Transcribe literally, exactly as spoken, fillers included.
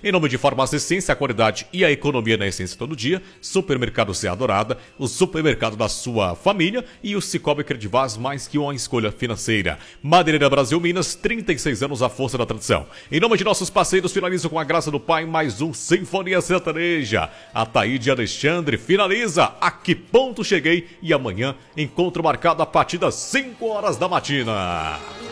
Em nome de Farmácia Essência, a qualidade e a economia na essência todo dia, Supermercado Serra Dourada, o supermercado da sua família e o Cicobi Credivaz, mais que uma escolha financeira. Madeireira Brasil Minas, trinta e seis anos, a força da tradição. Em nome de nossos parceiros, finalizo com a graça do Pai, mais um Sinfonia Sertaneja. A Taíde Alexandre finaliza. A que ponto cheguei? E amanhã, encontro marcado a partir das cinco horas da matina.